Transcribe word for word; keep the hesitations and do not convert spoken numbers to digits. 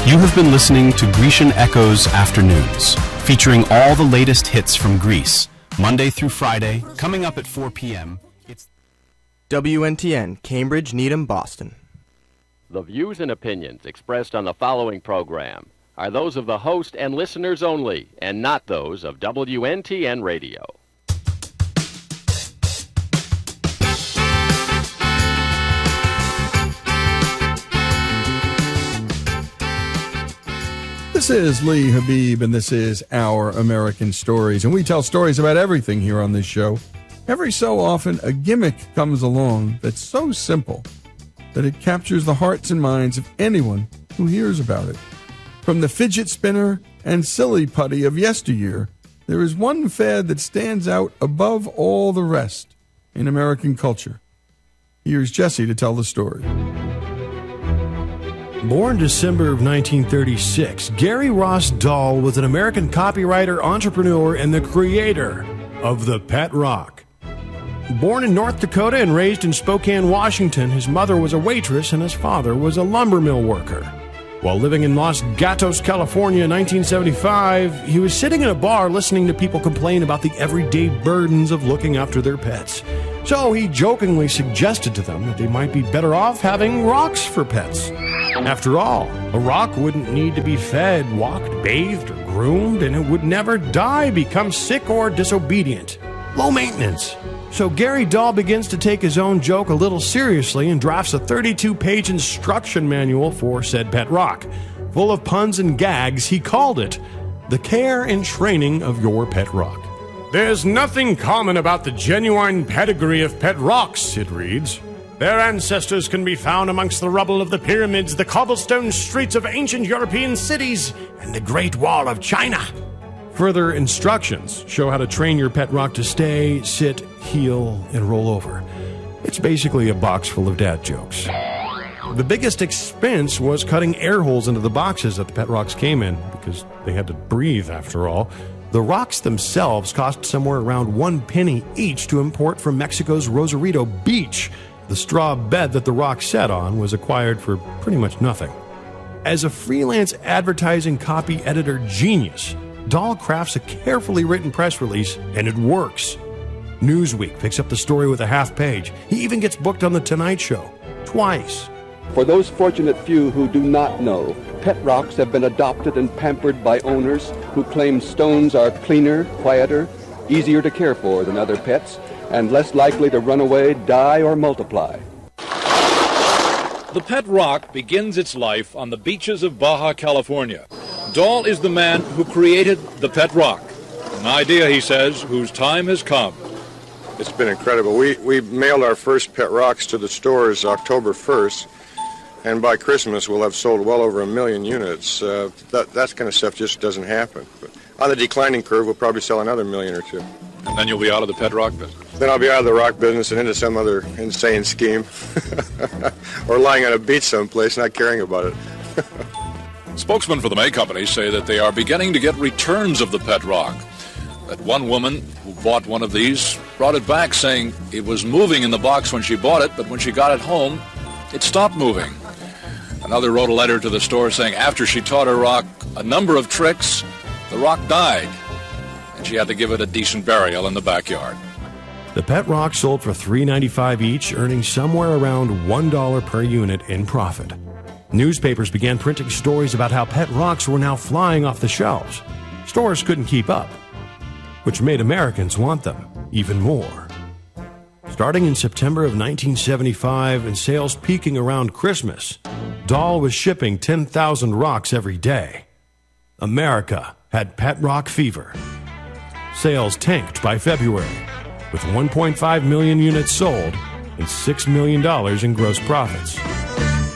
You have been listening to Grecian Echoes Afternoons, featuring all the latest hits from Greece, Monday through Friday, coming up at four p.m. It's W N T N, Cambridge, Needham, Boston. The views and opinions expressed on the following program are those of the host and listeners only, and not those of W N T N Radio. This is Lee Habib, and this is Our American Stories, and we tell stories about everything here on this show. Every so often, a gimmick comes along that's so simple that it captures the hearts and minds of anyone who hears about it. From the fidget spinner and silly putty of yesteryear, there is one fad that stands out above all the rest in American culture. Here's Jesse to tell the story. Born December of nineteen thirty-six, Gary Ross Dahl was an American copywriter, entrepreneur, and the creator of the Pet Rock. Born in North Dakota and raised in Spokane, Washington, his mother was a waitress and his father was a lumber mill worker. While living in Los Gatos, California in nineteen seventy-five, he was sitting in a bar listening to people complain about the everyday burdens of looking after their pets. So he jokingly suggested to them that they might be better off having rocks for pets. After all, a rock wouldn't need to be fed, walked, bathed, or groomed, and it would never die, become sick, or disobedient. Low maintenance. So Gary Dahl begins to take his own joke a little seriously and drafts a thirty-two page instruction manual for said pet rock. Full of puns and gags, he called it The Care and Training of Your Pet Rock. There's nothing common about the genuine pedigree of pet rocks, it reads. Their ancestors can be found amongst the rubble of the pyramids, the cobblestone streets of ancient European cities, and the Great Wall of China. Further instructions show how to train your pet rock to stay, sit, heel, and roll over. It's basically a box full of dad jokes. The biggest expense was cutting air holes into the boxes that the pet rocks came in, because they had to breathe after all. The rocks themselves cost somewhere around one penny each to import from Mexico's Rosarito Beach. The straw bed that the rock sat on was acquired for pretty much nothing. As a freelance advertising copy editor genius, Dahl crafts a carefully written press release, and it works. Newsweek picks up the story with a half page. He even gets booked on The Tonight Show. Twice. For those fortunate few who do not know, pet rocks have been adopted and pampered by owners who claim stones are cleaner, quieter, easier to care for than other pets, and less likely to run away, die, or multiply. The pet rock begins its life on the beaches of Baja California. Dahl is the man who created the pet rock, an idea, he says, whose time has come. It's been incredible. We, we mailed our first pet rocks to the stores October first, and by Christmas we'll have sold well over a million units. Uh, that, that kind of stuff just doesn't happen. But on the declining curve, we'll probably sell another million or two. And then you'll be out of the pet rock business. Then I'll be out of the rock business and into some other insane scheme. Or lying on a beach someplace not caring about it. Spokesmen for the May Company say that they are beginning to get returns of the pet rock. That one woman who bought one of these brought it back saying it was moving in the box when she bought it, but when she got it home, it stopped moving. Another wrote a letter to the store saying after she taught her rock a number of tricks, the rock died, and she had to give it a decent burial in the backyard. The pet rock sold for three dollars and ninety-five cents each, earning somewhere around one dollar per unit in profit. Newspapers began printing stories about how pet rocks were now flying off the shelves. Stores couldn't keep up, which made Americans want them even more. Starting in September of nineteen seventy-five and sales peaking around Christmas, Dahl was shipping ten thousand rocks every day. America had pet rock fever. Sales tanked by February, with one point five million units sold and six million dollars in gross profits.